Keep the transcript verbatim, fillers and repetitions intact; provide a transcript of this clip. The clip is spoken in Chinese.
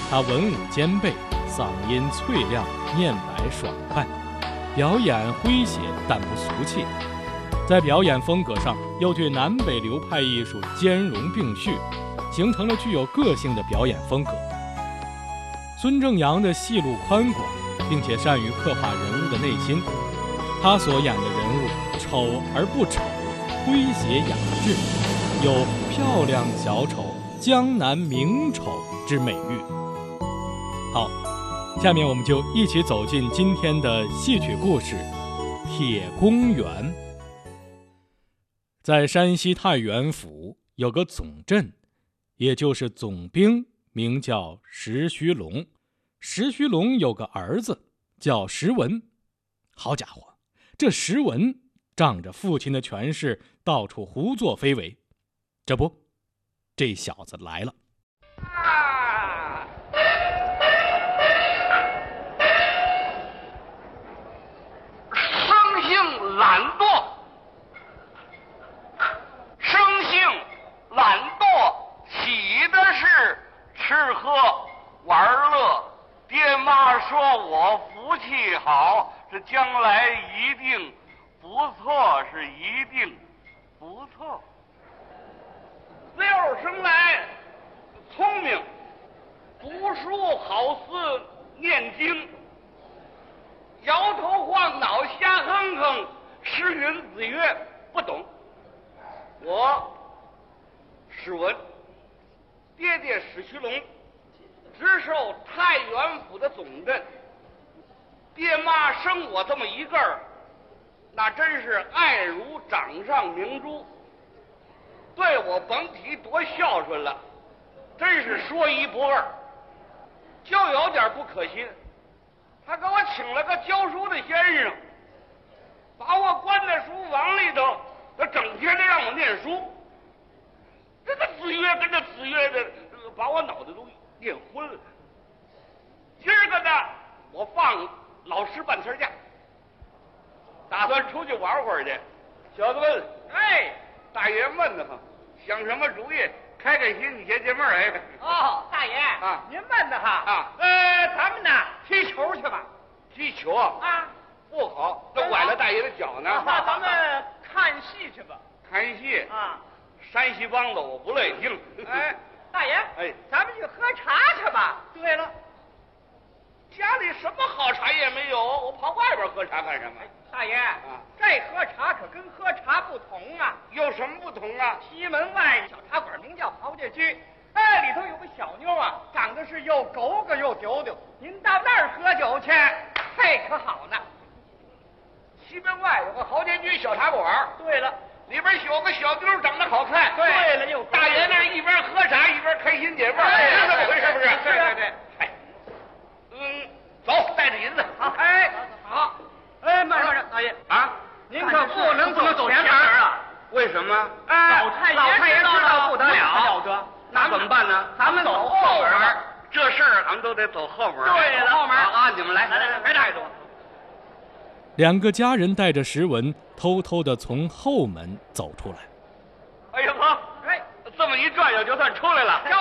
他文武兼备，嗓音脆亮，面白爽快，表演诙谐但不俗气。在表演风格上，又对南北流派艺术兼容并蓄，形成了具有个性的表演风格。孙正阳的戏路宽广，并且善于刻画人物的内心。他所演的人物丑而不丑，诙谐雅致，有漂亮小丑、江南名丑之美誉。好，下面我们就一起走进今天的戏曲故事《铁公园》。在山西太原府有个总镇，也就是总兵，名叫石须龙。石须龙有个儿子叫石文。好家伙，这石文仗着父亲的权势，到处胡作非为。这不，这小子来了。 啊！生性懒惰，生性懒惰，喜的是吃喝玩乐。爹妈说我福气好，这将来一定不错，是一定不错。六生来聪明，读书好似念经，摇头晃脑瞎哼哼，诗云子曰不懂。我史文，爹爹史须龙，直受太原府的总镇。爹妈生我这么一个儿，那真是爱如掌上明珠，对我甭提多孝顺了，真是说一不二。就有点不可惜，他给我请了个教书的先生，把我关在书房里头，他整天的让我念书。这个子曰跟着子曰的，把我脑袋都念昏了。今儿个呢，我放老师半天假，打算出去玩会儿去。小子们，哎，大爷闷得慌，想什么主意？开开心，你先解闷儿。哎， 哦，大爷啊， 您闷得哈啊？ 呃，咱们呢踢球去吧。 踢球啊？ 啊， 不好，这崴了大爷的脚呢。 那咱们看戏去吧。 看戏啊？ 山西梆子我不乐意听。 哎，大爷， 哎， 咱们去喝茶去吧。对了， 家里什么好茶也没有，我跑外边喝茶干什么？ 大爷啊， 这喝茶可跟喝茶不同啊。 有什么不同啊？ 西门外小茶馆名叫豪家居，哎，里头有个小妞啊，长得是又狗狗又丢丢。您到那儿喝酒去，嘿，可好呢。 西门外有个豪家居小茶馆。 对了， 里边有个小妞长得好看。 对了，又大爷那一边喝茶一边开心解闷， 哎是这么回事不是？ 对对对。 哎，嗯，走，带着银子。 好，哎，好。哎，慢着慢着，大爷啊， 您可不能走走前门啊！ 为什么？ 哎， 老太爷老太爷知道不得了， 了得，那怎么办呢？ 咱们走后门。 这事儿咱们都得走后门。 对了，后门啊，你们来， 来来来，别带着我。 两个家人带着石文偷偷地从后门走出来。 哎呀呵， 哎， 这么一转悠就算出来了。 就